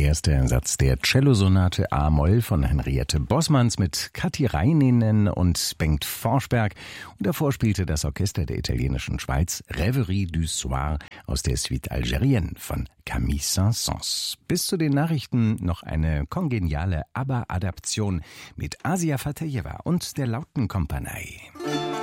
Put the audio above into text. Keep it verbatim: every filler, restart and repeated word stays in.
erste Satz der Cellosonate A-Moll von Henriette Bossmanns mit Kati Reininen und Bengt Forsberg. Und davor spielte das Orchester der italienischen Schweiz Rêverie du Soir aus der Suite Algérienne von Camille Saint-Saëns. Bis zu den Nachrichten noch eine kongeniale ABBA-Adaption mit Asia Fatayeva und der Lauten Kompanie.